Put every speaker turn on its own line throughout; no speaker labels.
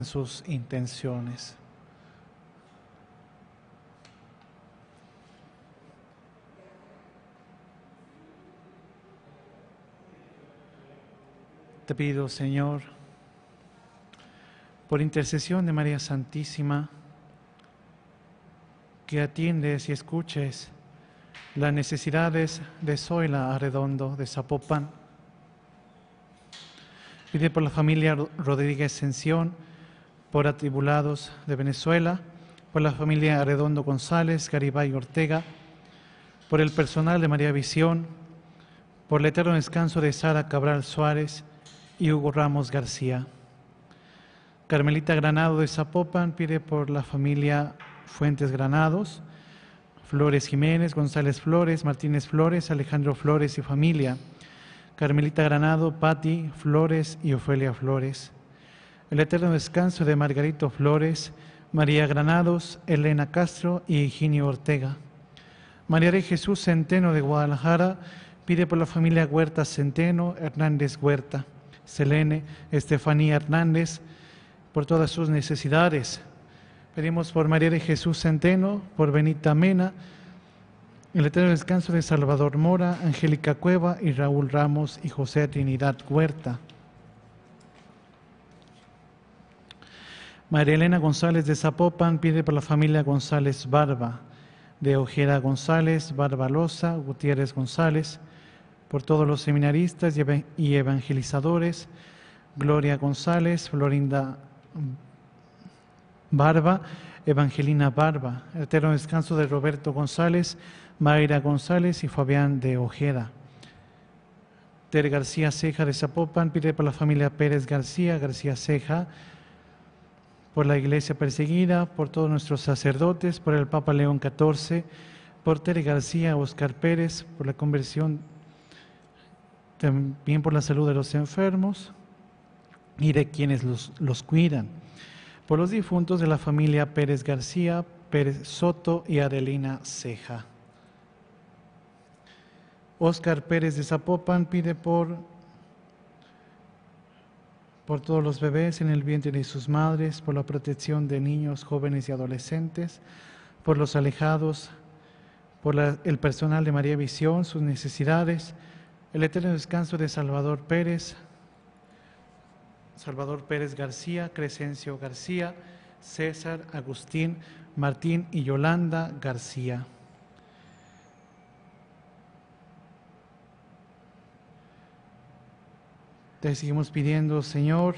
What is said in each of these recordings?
sus intenciones. Te pido, Señor, por intercesión de María Santísima, que atiendes y escuches las necesidades de Zoila Arredondo de Zapopan. Pide por la familia Rodríguez Sención, por atribulados de Venezuela, por la familia Arredondo González, Garibay Ortega, por el personal de María Visión, por el eterno descanso de Sara Cabral Suárez y Hugo Ramos García. Carmelita Granado de Zapopan pide por la familia Fuentes Granados, Flores Jiménez, González Flores, Martínez Flores, Alejandro Flores y familia. Carmelita Granado, Patti Flores y Ofelia Flores. El eterno descanso de Margarito Flores, María Granados, Elena Castro y Higinio Ortega. María de Jesús Centeno de Guadalajara pide por la familia Huerta Centeno, Hernández Huerta, Selene, Estefanía Hernández, por todas sus necesidades. Pedimos por María de Jesús Centeno, por Benita Mena, el eterno descanso de Salvador Mora, Angélica Cueva y Raúl Ramos y José Trinidad Huerta. María Elena González de Zapopan pide por la familia González Barba, de Ojeda González, Barbalosa, Gutiérrez González, por todos los seminaristas y evangelizadores, Gloria González, Florinda Barba, Evangelina Barba, el eterno descanso de Roberto González, Mayra González y Fabián de Ojeda. Tere García Ceja de Zapopan pide por la familia Pérez García, García Ceja, por la iglesia perseguida, por todos nuestros sacerdotes, por el Papa León XIV, por Tere García, Oscar Pérez, por la conversión, también por la salud de los enfermos y de quienes los cuidan, por los difuntos de la familia Pérez García, Pérez Soto y Adelina Ceja. Oscar Pérez de Zapopan pide por todos los bebés en el vientre de sus madres, por la protección de niños, jóvenes y adolescentes, por los alejados, por el personal de María Visión, sus necesidades, el eterno descanso de Salvador Pérez García, Crescencio García, César, Agustín, Martín y Yolanda García. Te seguimos pidiendo, Señor,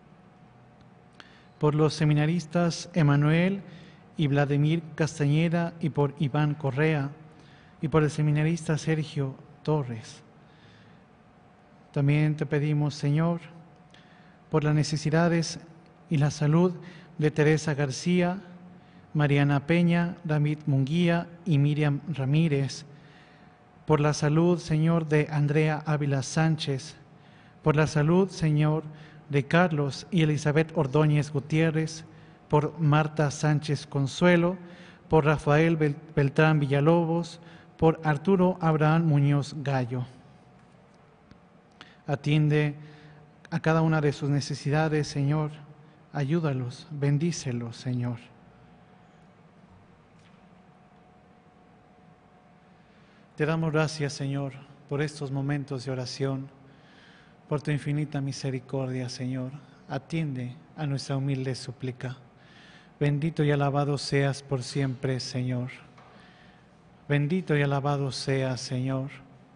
por los seminaristas Emanuel y Vladimir Castañeda y por Iván Correa y por el seminarista Sergio Torres. También te pedimos, Señor, por las necesidades y la salud de Teresa García, Mariana Peña, David Munguía y Miriam Ramírez, por la salud, Señor, de Andrea Ávila Sánchez, por la salud, Señor, de Carlos y Elizabeth Ordóñez Gutiérrez, por Marta Sánchez Consuelo, por Rafael Beltrán Villalobos, por Arturo Abraham Muñoz Gallo. Atiende a cada una de sus necesidades, Señor. Ayúdalos, bendícelos, Señor. Te damos gracias, Señor, por estos momentos de oración, por tu infinita misericordia, Señor. Atiende a nuestra humilde súplica. Bendito y alabado seas por siempre, Señor. Bendito y alabado seas, Señor.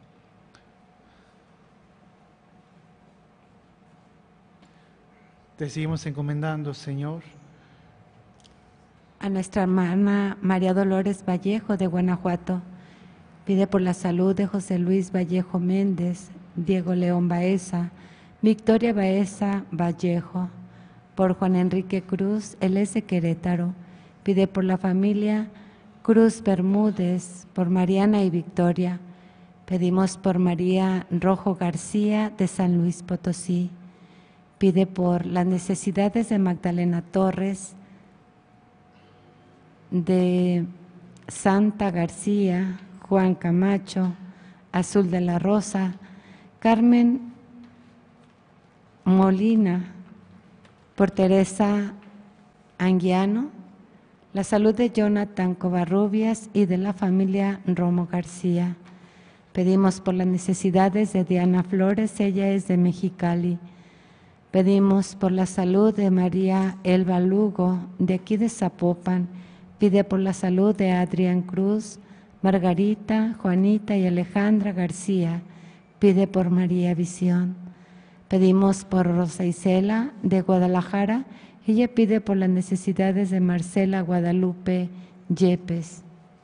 Te seguimos encomendando, Señor,
a nuestra hermana María Dolores Vallejo de Guanajuato. Pide por la salud de José Luis Vallejo Méndez, Diego León Baeza, Victoria Baeza Vallejo, por Juan Enrique Cruz, L.S. Querétaro. Pide por la familia Cruz Bermúdez, por Mariana y Victoria. Pedimos por María Rojo García de San Luis Potosí. Pide por las necesidades de Magdalena Torres, de Santa García, Juan Camacho, Azul de la Rosa, Carmen Molina, por Teresa Anguiano, la salud de Jonathan Covarrubias y de la familia Romo García. Pedimos por las necesidades de Diana Flores, ella es de Mexicali. Pedimos por la salud de María Elba Lugo, de aquí de Zapopan. Pide por la salud de Adrián Cruz, Margarita, Juanita y Alejandra García. Pide por María Visión. Pedimos por Rosa Isela, de Guadalajara. Ella pide por las necesidades de Marcela Guadalupe Yepes.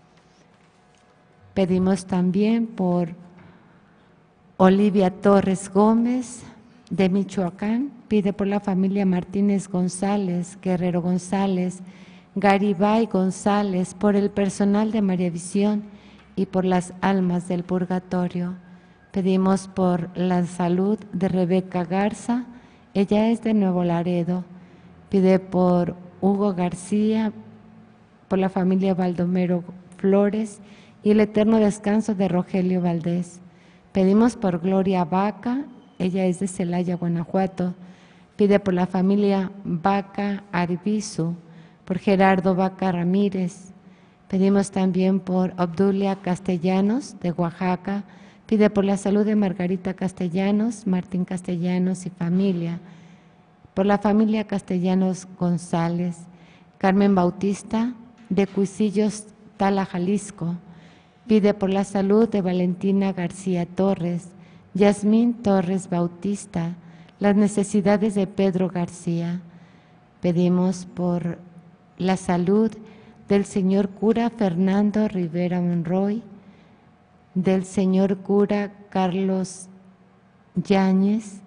Pedimos también por Olivia Torres Gómez, de Michoacán. Pide por la familia Martínez González, Guerrero González, Garibay González, por el personal de María Visión y por las almas del purgatorio. Pedimos por la salud de Rebeca Garza, ella es de Nuevo Laredo. Pide por Hugo García, por la familia Baldomero Flores y el eterno descanso de Rogelio Valdés. Pedimos por Gloria Vaca, ella es de Celaya, Guanajuato. Pide por la familia Vaca Arbizu, por Gerardo Vaca Ramírez. Pedimos también por Obdulia Castellanos, de Oaxaca. Pide por la salud de Margarita Castellanos, Martín Castellanos y familia. Por la familia Castellanos González. Carmen Bautista, de Cuisillos, Tala, Jalisco. Pide por la salud de Valentina García Torres, Yasmín Torres Bautista, las necesidades de Pedro García. Pedimos por la salud del señor cura Fernando Rivera Monroy, del señor cura Carlos Yáñez,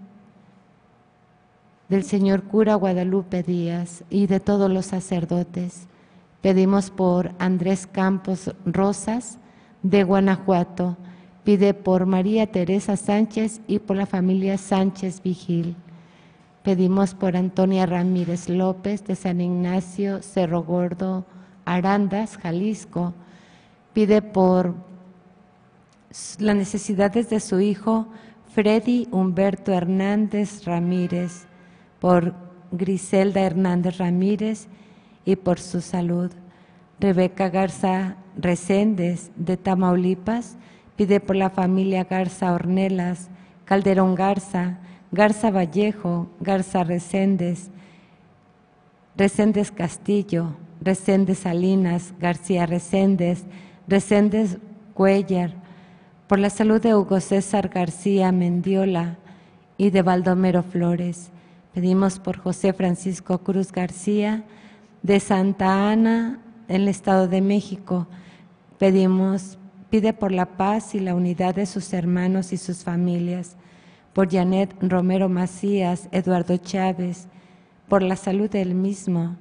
del señor cura Guadalupe Díaz y de todos los sacerdotes. Pedimos por Andrés Campos Rosas, de Guanajuato. Pide por María Teresa Sánchez y por la familia Sánchez Vigil. Pedimos por Antonia Ramírez López, de San Ignacio, Cerro Gordo, Arandas, Jalisco. Pide por las necesidades de su hijo Freddy Humberto Hernández Ramírez, por Griselda Hernández Ramírez y por su salud. Rebeca Garza Reséndez, de Tamaulipas, pide por la familia Garza Ornelas, Calderón Garza, Garza Vallejo, Garza Reséndez, Reséndez Castillo, Reséndez Salinas, García Reséndez, Reséndez Cuellar, por la salud de Hugo César García Mendiola y de Baldomero Flores. Pedimos por José Francisco Cruz García, de Santa Ana, en el Estado de México. Pide por la paz y la unidad de sus hermanos y sus familias, por Janet Romero Macías, Eduardo Chávez, por la salud del mismo,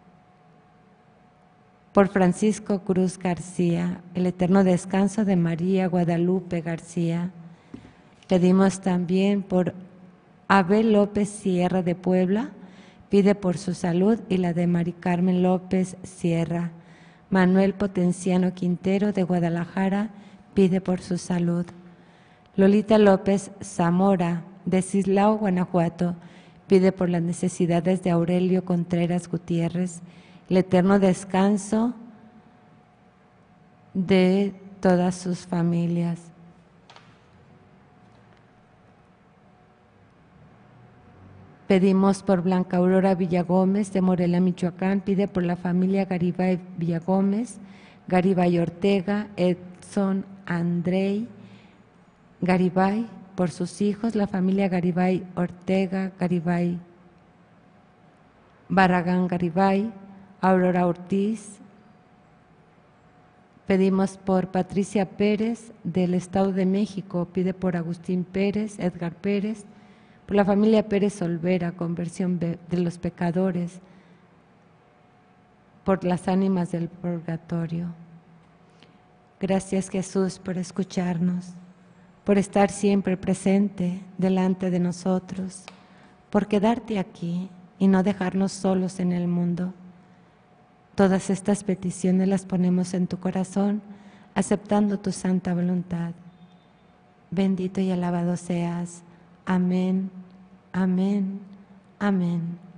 por Francisco Cruz García, el eterno descanso de María Guadalupe García. Pedimos también por Abel López Sierra de Puebla, pide por su salud y la de Mari Carmen López Sierra. Manuel Potenciano Quintero de Guadalajara pide por su salud. Lolita López Zamora de Cislao, Guanajuato, pide por las necesidades de Aurelio Contreras Gutiérrez, el eterno descanso de todas sus familias. Pedimos por Blanca Aurora Villagómez de Morelia, Michoacán, pide por la familia Garibay Villagómez, Garibay Ortega, Edson Andrei Garibay, por sus hijos, la familia Garibay Ortega, Garibay Barragán Garibay, Aurora Ortiz. Pedimos por Patricia Pérez del Estado de México, pide por Agustín Pérez, Edgar Pérez, por la familia Pérez Olvera, conversión de los pecadores, por las ánimas del purgatorio. Gracias, Jesús, por escucharnos, por estar siempre presente delante de nosotros, por quedarte aquí y no dejarnos solos en el mundo. Todas estas peticiones las ponemos en tu corazón, aceptando tu santa voluntad. Bendito y alabado seas. Amén, amén, amén.